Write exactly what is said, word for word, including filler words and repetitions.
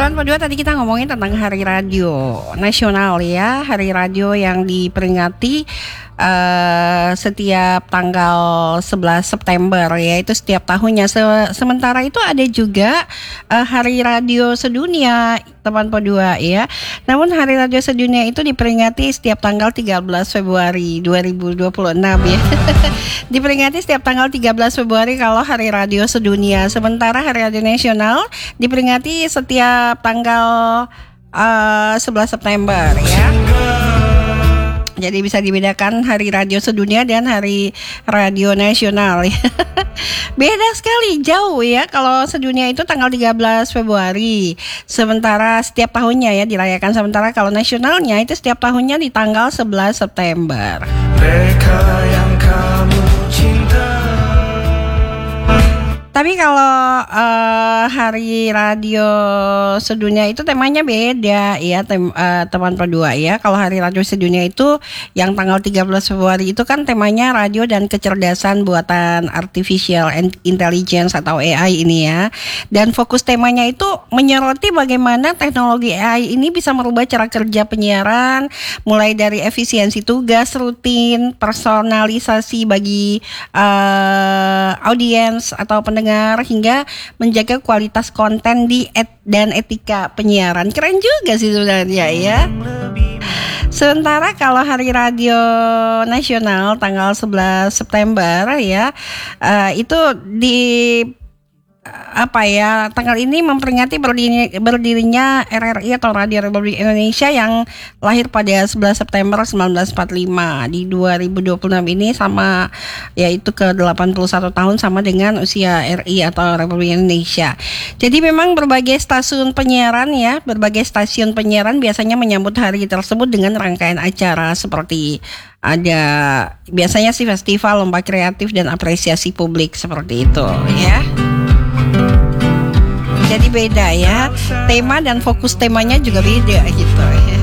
Teman berdua, tadi kita ngomongin tentang Hari Radio Nasional ya, Hari Radio yang diperingati uh, setiap tanggal sebelas September ya, itu setiap tahunnya. Se- sementara itu ada juga uh, Hari Radio Sedunia, teman berdua ya. Namun Hari Radio Sedunia itu diperingati setiap tanggal tiga belas Februari dua ribu dua puluh enam ya. Diperingati setiap tanggal tiga belas Februari kalau Hari Radio Sedunia. Sementara Hari Radio Nasional diperingati setiap tanggal uh, sebelas September ya. Jadi bisa dibedakan Hari Radio Sedunia dan Hari Radio Nasional ya. Beda sekali, jauh ya. Kalau sedunia itu tanggal tiga belas Februari, sementara setiap tahunnya ya dirayakan. Sementara kalau nasionalnya itu setiap tahunnya di tanggal sebelas September. Mereka yang kamu cinta. Tapi kalau uh, Hari Radio Sedunia itu temanya beda ya, tem, uh, teman berdua ya. Kalau Hari Radio Sedunia itu yang tanggal tiga belas Februari itu kan temanya radio dan kecerdasan buatan artificial intelligence atau A I ini ya. Dan fokus temanya itu menyoroti bagaimana teknologi A I ini bisa merubah cara kerja penyiaran, mulai dari efisiensi tugas rutin, personalisasi bagi uh, audiens atau pendengar, hingga menjaga kualitas konten di et- dan etika penyiaran. Keren juga sih sebenarnya ya. Sementara kalau Hari Radio Nasional tanggal sebelas September ya, uh, itu di apa ya, tanggal ini memperingati berdiri, berdirinya R R I atau Radio Republik Indonesia yang lahir pada sebelas September seribu sembilan ratus empat puluh lima. Di dua ribu dua puluh enam ini sama, yaitu ke delapan puluh satu tahun, sama dengan usia R I atau Republik Indonesia. Jadi memang berbagai stasiun penyiaran ya, berbagai stasiun penyiaran biasanya menyambut hari tersebut dengan rangkaian acara seperti ada biasanya sih festival, lomba kreatif dan apresiasi publik seperti itu ya. Jadi beda ya, tema dan fokus temanya juga beda gitu ya.